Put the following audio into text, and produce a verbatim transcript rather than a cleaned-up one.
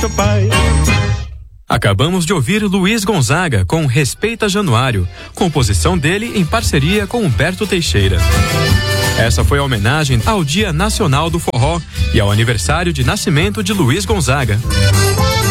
pai. Acabamos de ouvir Luiz Gonzaga com Respeita Januário, composição dele em parceria com Humberto Teixeira. Essa foi a homenagem ao Dia Nacional do Forró e ao aniversário de nascimento de Luiz Gonzaga.